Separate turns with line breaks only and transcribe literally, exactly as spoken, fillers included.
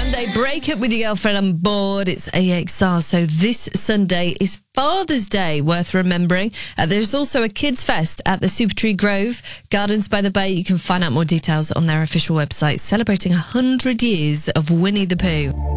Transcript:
Grande, break up with your girlfriend on board. It's A X R. So this Sunday is Father's Day, worth remembering. Uh, there's also a Kids Fest at the Supertree Grove Gardens by the Bay. You can find out more details on their official website, celebrating one hundred years of Winnie the Pooh.